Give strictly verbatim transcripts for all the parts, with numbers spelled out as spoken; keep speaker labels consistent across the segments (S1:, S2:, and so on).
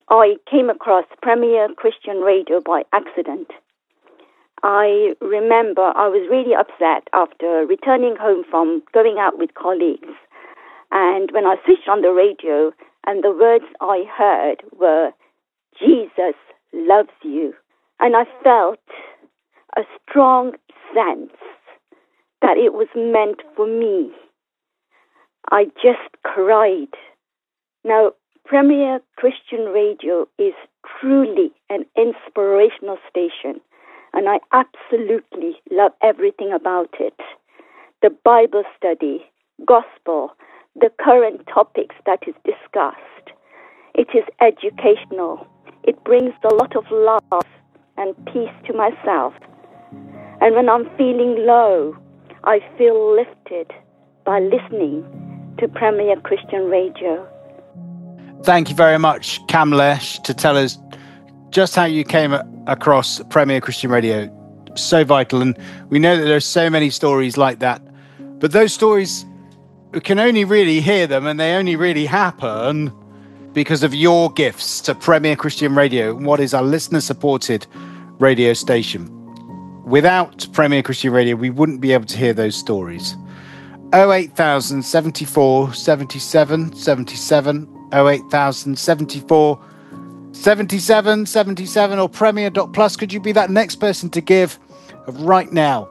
S1: I came across Premier Christian Radio by accident. I remember I was really upset after returning home from going out with colleagues. And when I switched on the radio, and the words I heard were, "Jesus loves you." And I felt a strong sense that it was meant for me. I just cried. Now, Premier Christian Radio is truly an inspirational station, and I absolutely love everything about it. The Bible study, gospel, the current topics that is discussed. It is educational. It brings a lot of love and peace to myself. And when I'm feeling low, I feel lifted by listening to Premier Christian Radio.
S2: Thank you very much, Kamlesh, to tell us just how you came across Premier Christian Radio. So vital. And we know that there are so many stories like that. But those stories, we can only really hear them, and they only really happen because of your gifts to Premier Christian Radio, what is our listener-supported radio station. Without Premier Christian Radio, we wouldn't be able to hear those stories. oh eight thousand seventy-four seventy-seven seventy-seven, oh eight thousand seventy-four seventy-seven seventy-seven, or premier dot plus. Could you be that next person to give right now?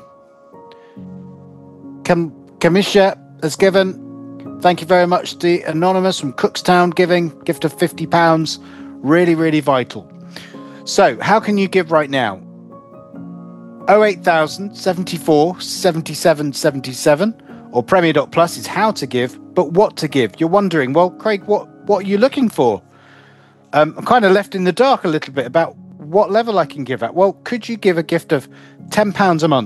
S2: Kam- Kamisha has given. Thank you very much to Anonymous from Cookstown giving, gift of fifty pounds. Really, really vital. So, how can you give right now? oh eight thousand seventy-four seventy-seven seventy-seven, or premier dot plus is how to give, but what to give. You're wondering, well, Craig, what, what are you looking for? Um, I'm kind of left in the dark a little bit about what level I can give at. Well, could you give a gift of ten pounds a month?